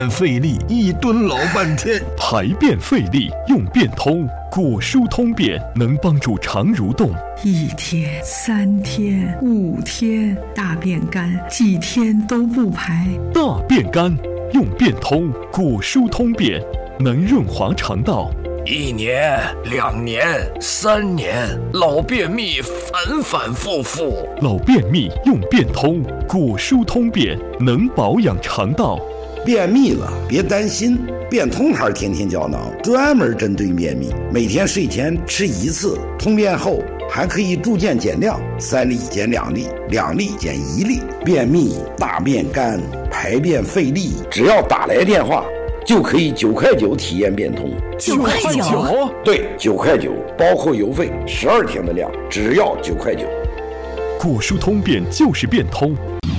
费力，一蹲老半天。 排便费力用便通，果蔬通便能帮助肠蠕动。 1天、3天、5天，大便干，几天都不排。 大便干用便通，果蔬通便能润滑肠道。 1年、2年、3年，老便秘反反复复。 老便秘用便通，果蔬通便能保养肠道。 便秘了别担心，便通牌天天胶囊专门针对便秘，每天睡前吃1次，通便后还可以逐渐减量，3粒减2粒，2粒减1粒。便秘、大便干、排便费力，只要打来电话就可以9块9体验便通。 9块9？ 对，9块9，包括邮费，12天的量，只要9块9。 果蔬通便就是便通。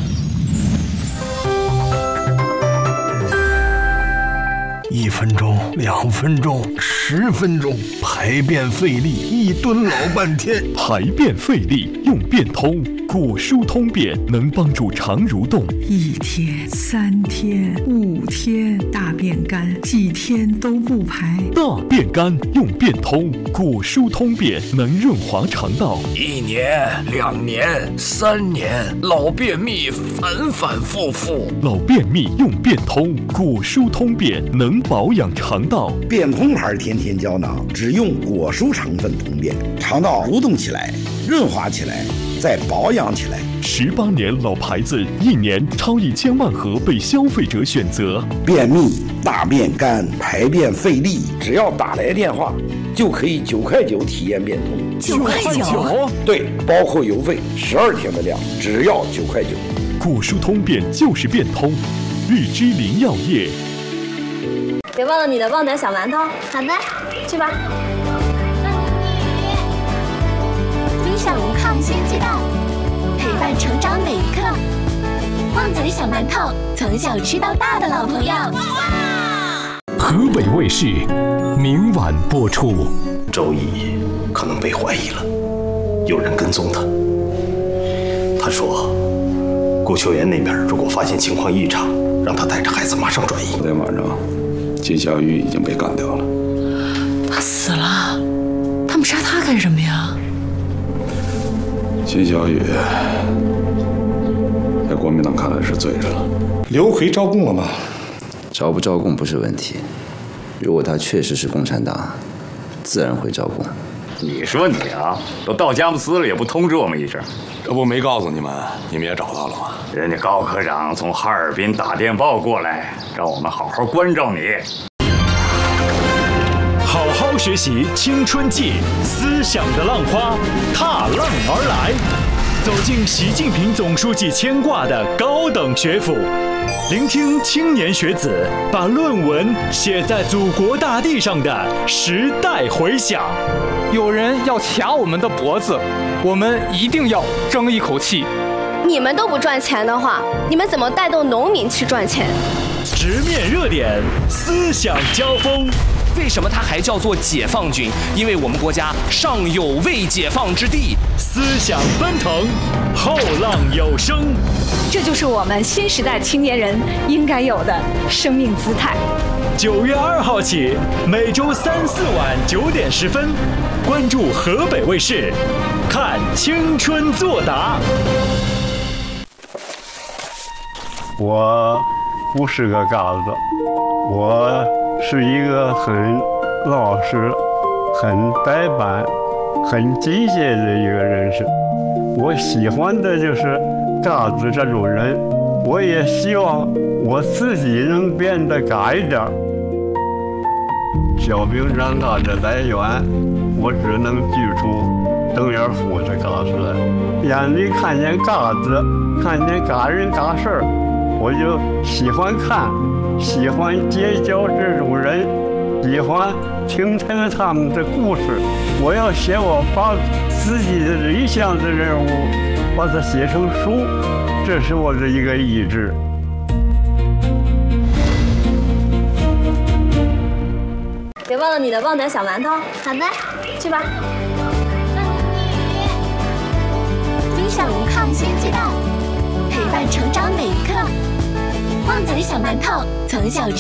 1分钟、2分钟、10分钟，排便费力，一蹲老半天。 排便费力用便通，果蔬通便能帮助肠蠕动。 1天、3天、5天，大便干，几天都不排。 大便干用便通，果蔬通便能润滑肠道。 1年、2年、3年，老便秘反反复复。 老便秘用便通，果蔬通便能保养肠道。 便通牌天天胶囊只用果蔬成分通便，肠道蠕动起来，润滑起来，再保养起来。 18年老牌子，1年超1000万盒被消费者选择。 便秘、大便干、排便费力，只要打来电话就可以9块9体验便通。 9块9？ 对，包括邮费，12天的量，只要9块9。 果蔬通便就是便通，日之林药业。 别忘了你的旺仔小馒头。 好的， 去吧。 分享抗菌鸡蛋，陪伴成长每一刻。旺仔小馒头，从小吃到大的老朋友。 河北卫视明晚播出。 周乙可能被怀疑了，有人跟踪他。他说，顾秋妍那边如果发现情况异常，让他带着孩子马上转移。 昨天晚上，金小雨已经被干掉了。 他死了？他们杀他干什么呀？ 金小雨在国民党看来是罪人了。 刘奎招供了吗？ 招不招供不是问题，如果他确实是共产党，自然会招供。 你说你啊，都到佳木斯了也不通知我们一声。 这不没告诉你们，你们也找到了吗？ 人家高科长从哈尔滨打电报过来，让我们好好关照你。 好好学习青春季，思想的浪花踏浪而来，走进习近平总书记牵挂的高等学府，聆听青年学子把论文写在祖国大地上的时代回响。 有人要卡我们的脖子，我们一定要争一口气。 你们都不赚钱的话，你们怎么带动农民去赚钱？ 直面热点，思想交锋。 为什么它还叫做解放军？因为我们国家尚有未解放之地。 思想奔腾，后浪有声。 这就是我们新时代青年人应该有的生命姿态。 9月2号起，每周3、4晚9点10分，关注河北卫视，看青春作答。 我不是个嘎子，我是一个很老实、很呆板、很机械的一个人士。我喜欢的就是嘎子这种人，我也希望我自己能变得嘎一点。小兵张嘎的来源，我只能举出邓元甫的嘎子来。眼里看见嘎子，看见嘎人嘎事儿，我就喜欢看，喜欢结交这种人，喜欢听听他们的故事。我要写我把自己的理想的人物，把它写成书，这是我的一个意志。 别忘了你的旺仔小馒头。 好的， 去吧。 分享抗菌鸡蛋，陪伴成长每一刻。旺仔小馒头，从小吃